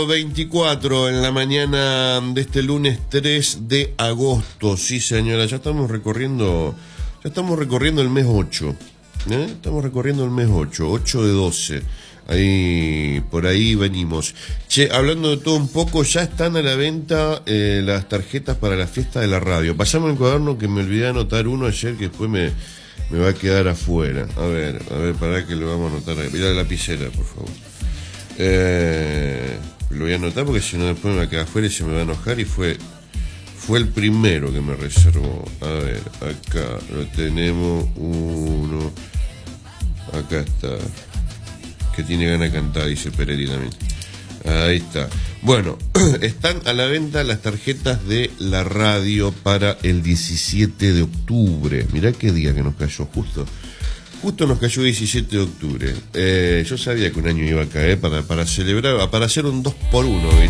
24 en la mañana de este lunes 3 de agosto. Sí, señora, ya estamos recorriendo el mes 8. Estamos recorriendo el mes 8 de 12. Ahí, por ahí venimos. Che, hablando de todo un poco, ya están a la venta las tarjetas para la fiesta de la radio. Pasame el cuaderno que me olvidé anotar uno ayer que después me va a quedar afuera. A ver, para que lo vamos a anotar ahí. Mirá la lapicera, por favor. Lo voy a anotar porque si no después me va a quedar afuera y se me va a enojar. Y fue el primero que me reservó. A ver, acá lo tenemos uno. Acá está. Que tiene ganas de cantar, dice Peretti también. Ahí está. Bueno, están a la venta las tarjetas de la radio para el 17 de octubre. Mirá qué día que nos cayó, justo nos cayó 17 de octubre. Yo sabía que un año iba a caer para celebrar, para hacer un 2x1.